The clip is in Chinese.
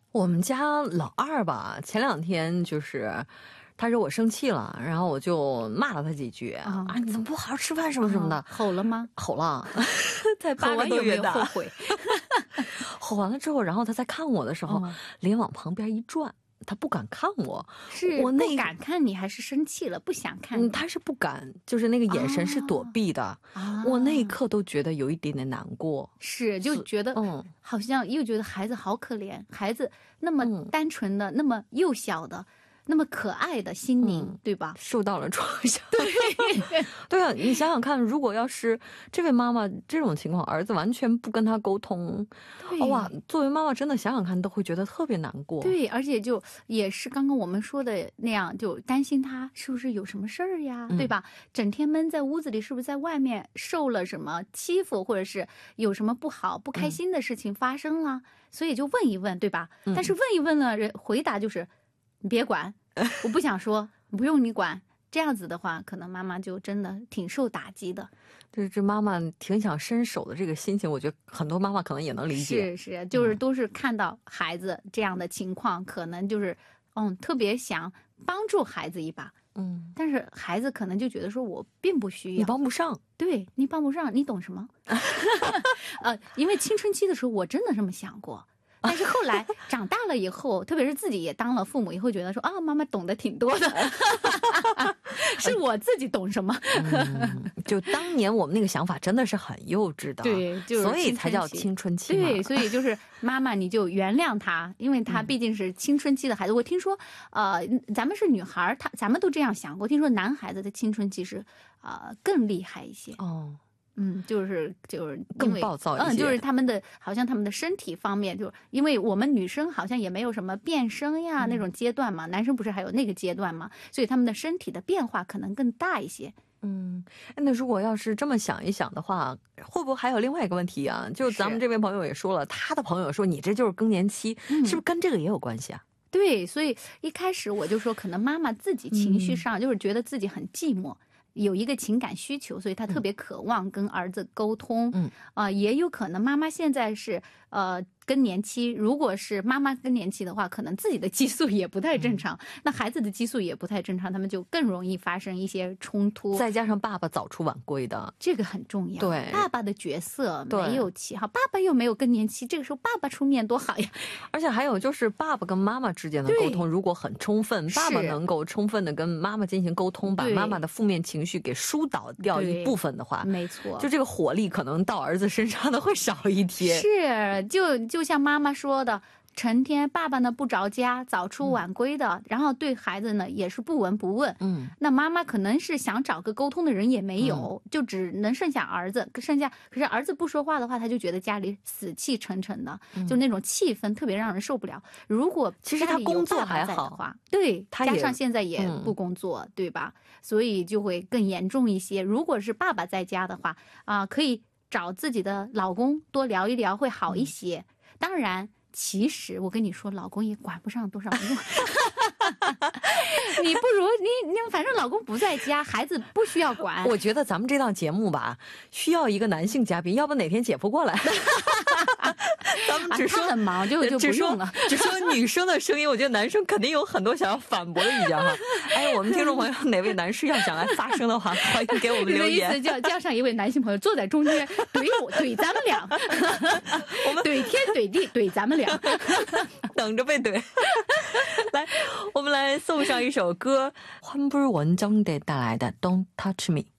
我们家老二吧，前2天就是他惹我生气了，然后我就骂了他几句啊，你怎么不好好吃饭什么什么的。 吼了吗？ 吼了，才8个多月大。 后悔。 吼完了之后，然后他在看我的时候，脸往旁边一转，他不敢看我。 是我不敢看你，还是生气了不想看你？ 他是不敢，就是那个眼神是躲避的。我那一刻都觉得有一点点难过， 是就觉得好像又觉得孩子好可怜，孩子那么单纯的，那么幼小的，那么可爱的心灵，对吧？ 受到了创伤。对啊，你想想看，如果要是这位妈妈这种情况，儿子完全不跟他沟通，哇，作为妈妈真的想想看都会觉得特别难过。 对，而且就也是刚刚我们说的那样，就担心他是不是有什么事儿呀，对吧？整天闷在屋子里，是不是在外面受了什么欺负，或者是有什么不好不开心的事情发生了，所以就问一问，对吧？但是问一问呢，回答就是你别管，我不想说，不用你管。这样子的话，可能妈妈就真的挺受打击的。 这妈妈挺想伸手的这个心情，我觉得很多妈妈可能也能理解。 是，就是都是看到孩子这样的情况，可能就是特别想帮助孩子一把。但是孩子可能就觉得说我并不需要， 你帮不上。 对，你帮不上，你懂什么？因为青春期的时候我真的这么想过。但是后来长大了以后，特别是自己也当了父母以后，觉得说啊，妈妈懂得挺多的，是我自己懂什么。 就当年我们那个想法真的是很幼稚的， 对，就是所以才叫青春期嘛。 对，所以就是妈妈你就原谅他，因为他毕竟是青春期的孩子。我听说咱们是女孩，咱们都这样想过。听说男孩子的青春期是更厉害一些。就是更暴躁一些。 就是好像他们的身体方面，就因为我们女生好像也没有什么变声呀那种阶段嘛，男生不是还有那个阶段嘛，所以他们的身体的变化可能更大一些。 那如果要是这么想一想的话，会不会还有另外一个问题啊？就咱们这位朋友也说了，他的朋友说你这就是更年期，是不是跟这个也有关系啊？ 对，所以一开始我就说，可能妈妈自己情绪上就是觉得自己很寂寞。有一个情感需求，所以他特别渴望跟儿子沟通。也有可能妈妈现在是更年期，如果是妈妈更年期的话，可能自己的激素也不太正常，那孩子的激素也不太正常，他们就更容易发生一些冲突。 再加上爸爸早出晚归的， 这个很重要。 对， 爸爸的角色没有起好，爸爸又没有更年期，这个时候爸爸出面多好呀。 而且还有就是爸爸跟妈妈之间的沟通如果很充分，爸爸能够充分的跟妈妈进行沟通，把妈妈的负面情绪给疏导掉一部分的话， 没错， 就这个火力可能到儿子身上的会少一些。 是，就像妈妈说的，成天爸爸呢不着家，早出晚归的，然后对孩子呢也是不闻不问。那妈妈可能是想找个沟通的人也没有，就只能剩下儿子，可是儿子不说话的话，他就觉得家里死气沉沉的，就那种气氛特别让人受不了。如果其实他工作还好， 对，加上现在也不工作，对吧？所以就会更严重一些。如果是爸爸在家的话可以找自己的老公多聊一聊，会好一些。当然其实我跟你说，老公也管不上多少用。你不如你反正老公不在家，孩子不需要管。 我觉得咱们这档节目吧，需要一个男性嘉宾，要不哪天姐夫过来。咱们只说他很忙，就不用了。 只说女生的声音，我觉得男生肯定有很多想要反驳的意见哈。我们听众朋友哪位男士要想来发声的话，欢迎给我们留言。 你的意思叫上一位男性朋友坐在中间怼咱们俩，我们怼天怼地怼咱们俩， 等着被怼。来，我们来送上一首歌，환불원정대带来的 Don't Touch Me。